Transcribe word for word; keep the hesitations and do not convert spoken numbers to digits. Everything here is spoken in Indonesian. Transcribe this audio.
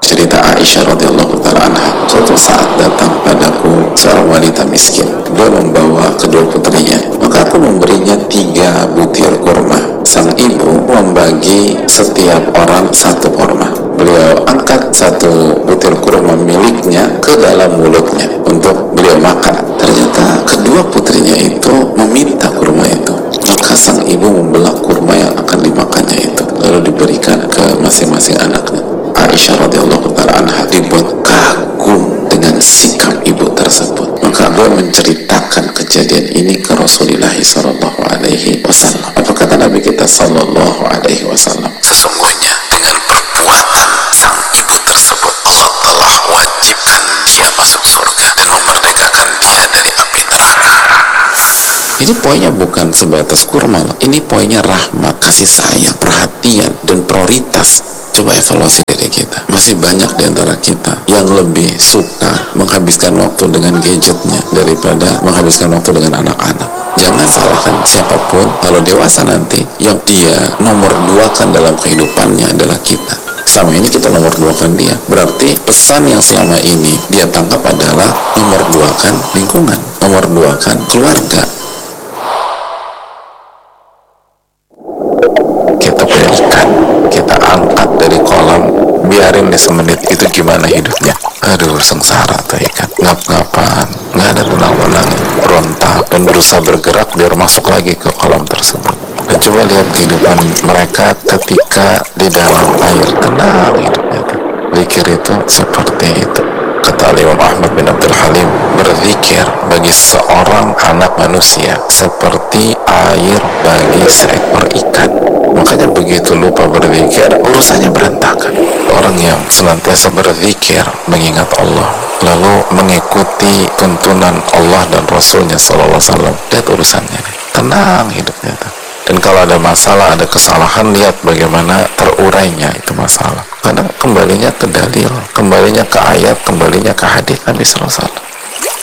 cerita Aisyah radhiyallahu taala anha. Suatu saat datang padaku seorang wanita miskin. Dia membawa kedua putrinya, maka aku memberinya tiga butir kurma. Sang ibu membagi setiap orang satu kurma. Beliau angkat satu butir kurma miliknya ke dalam mulutnya untuk beliau makan. Ternyata kedua putrinya itu meminta kurma itu. Maka sang ibu membelah kurma yang akan dimakannya itu, lalu diberikan ke masing-masing anaknya. Aisyah radhiyallahu taala anha dibuat kagum dengan sikap ibu tersebut. Maka beliau menceritakan kejadian ini ke Rasulullah sallallahu alaihi wasallam. Apa kata Nabi kita sallallahu alaihi wasallam? Sesungguhnya dengan perbuatan sang ibu tersebut, Allah telah wajibkan dia masuk surga dan memerdekakan dia dari api neraka. Ini poinnya bukan sebatas kurma, ini poinnya rahmat, kasih sayang, perhatian, dan prioritas. Coba evaluasi diri kita. Masih banyak di antara kita yang lebih suka menghabiskan waktu dengan gadgetnya daripada menghabiskan waktu dengan anak-anak. Jangan salahkan siapapun, kalau dewasa nanti yang dia nomor dua kan dalam kehidupannya adalah kita. Selama ini kita nomor dua kan dia. Berarti pesan yang selama ini dia tangkap adalah nomor dua kan lingkungan, nomor dua kan keluarga. Kita punya ikan, kita angkat dari kolam, biarin deh semenit, itu gimana hidupnya? Aduh, sengsara tuh ikan, ngap-ngapan, nggak ada tenang-tenang, berontak dan berusaha bergerak biar masuk lagi ke kolam tersebut. Dan coba lihat kehidupan mereka ketika di dalam air, tenang hidupnya tuh. Zikir itu seperti itu. Kata Imam Ahmad bin Abdul Halim, berzikir bagi seorang anak manusia seperti air bagi seekor ikan. Makanya begitu lupa berzikir, urusannya berantakan. Orang yang senantiasa berzikir, mengingat Allah, lalu mengikuti tuntunan Allah dan Rasulnya sallallahu alaihi wasallam, lihat urusannya nih. Tenang hidupnya tuh. Dan kalau ada masalah, ada kesalahan, lihat bagaimana terurainya itu masalah. Karena kembalinya ke dalil, kembalinya ke ayat, kembalinya ke hadis Nabi sallallahu alaihi wasallam.